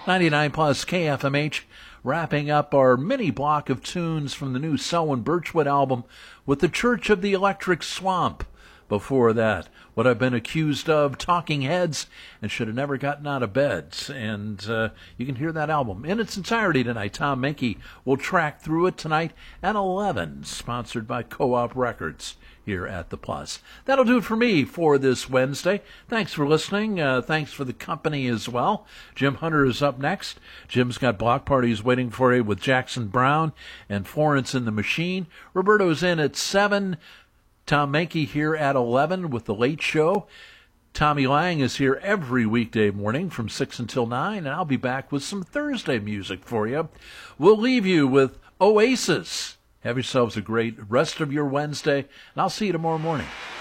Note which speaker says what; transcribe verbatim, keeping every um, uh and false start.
Speaker 1: ninety-nine plus K F M H, wrapping up our mini block of tunes from the new Selwyn Birchwood album with the Church of the Electric Swamp. Before that, What I've Been Accused Of, Talking Heads, and Should Have Never Gotten Out of Bed. And uh, you can hear that album in its entirety tonight. Tom Menke will track through it tonight at eleven, sponsored by Co-op Records here at The Plus. That'll do it for me for this Wednesday. Thanks for listening. Uh, thanks for the company as well. Jim Hunter is up next. Jim's got block parties waiting for you with Jackson Brown and Florence and the Machine. Roberto's in at seven. Tom Menke here at eleven with The Late Show. Tommy Lang is here every weekday morning from six until nine, and I'll be back with some Thursday music for you. We'll leave you with Oasis. Have yourselves a great rest of your Wednesday, and I'll see you tomorrow morning.